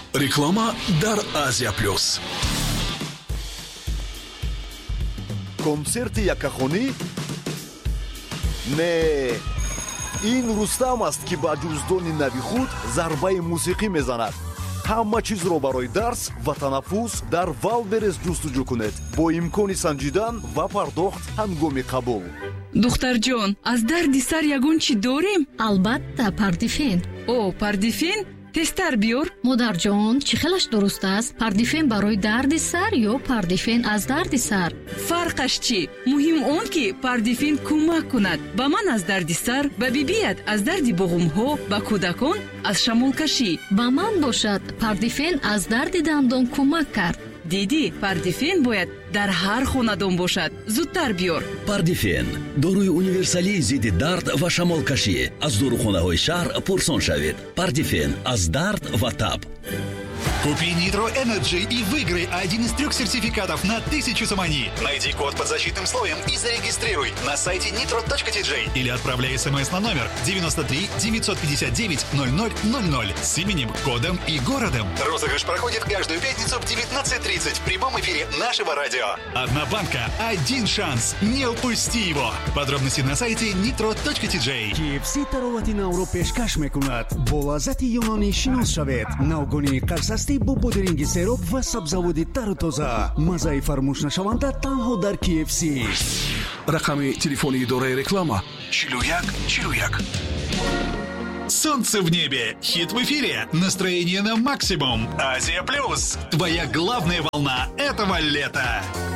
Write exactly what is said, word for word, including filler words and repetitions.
Реклама дар Азия плюс. концерти якахонӣ? Не, ин Рустам аст ки ба ҷуздони нави худ зарбаи мусиқӣ мезанад. ҳама чизро барои дарс ва танаффус дар Валберес ҷустуҷӯ кунед бо имкони санҷидан ва пардохт ҳангоми қабул. духтарҷон, аз дарди сар ягон чӣ дорем? албатта, пардифен. О, пардифен? тестар биёр. модарҷон, чӣ хелаш дуруст аст? Пардифен барои дарди сар ё пардифен аз дарди сар? фарқаш чӣ? муҳим он ки пардифен кӯмак кунад ба ман аз дарди сар, ба бибият аз дарди буғумҳо, ба кӯдакон аз шамолкашӣ. ба ман бошад, пардифен аз дарди дандон кӯмак кард. диди, пардифен бояд дар ҳар хонадон бошад. зудтар биёр. пардифен доруи универсалии зидди дард ва шамолкашӣ. аз дорухонаҳои шаҳр пурсон шавед. Пардифен аз дард ва таб. Купи Nitro Energy и выиграй один из трех сертификатов на тысячу самани. Найди код под защитным слоем и зарегистрируй на сайте нитро точка ти джей или отправляй смс на номер девяносто три девятьсот пятьдесят девять ноль ноль ноль ноль с именем, кодом и городом. Розыгрыш проходит каждую пятницу в девятнадцать тридцать в прямом эфире нашего радио. Одна банка, один шанс. Не упусти его. Подробности на сайте нитро точка ти джей. ки эф си таровати навро пешкаш мекунад. Бо лаззати юнонӣ шинос шавед. Навгони қарсасти бо бодиринги сероб ва сабзаводи тару тоза. Маззаи фаромӯшнашаванда танҳо дар ки эф си. Рақами телефони идораи реклама чилу як чилу як. Солнце в небе, хит в эфире, настроение на максимум. Азия плюс, твоя главная волна этого лета.